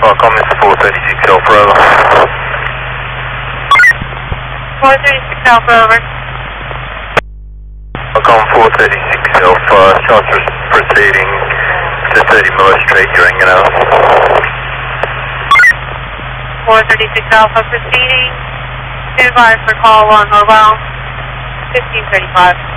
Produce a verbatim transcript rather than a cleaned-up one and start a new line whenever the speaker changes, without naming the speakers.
Welcome, it's four thirty-six Alpha, over.
four thirty-six Alpha, over.
Welcome, four thirty-six Alpha, shots are proceeding to thirty Miller Street, you're ringing out.
four thirty-six Alpha proceeding. Stand by for call on mobile. fifteen thirty-five.